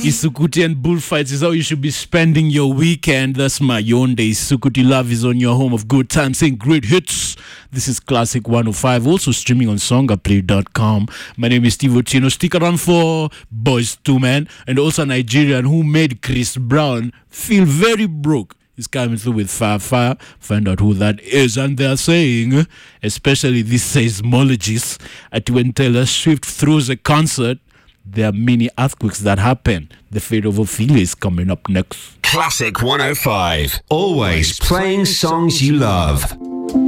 Isukuti and bullfights is how you should be spending your weekend. That's my Yonde. Isukuti Love is on your home of good times saying great hits. This is Classic 105, also streaming on songaplay.com. My name is Steve Ochino. Stick around for Boys 2 Men, and also a Nigerian who made Chris Brown feel very broke. He's coming through with Fire. Find out who that is. And they're saying, especially these seismologists, that when Taylor Swift throws a concert, there are many earthquakes that happen. The fate of Ophelia is coming up next. Classic 105. Always playing songs you love.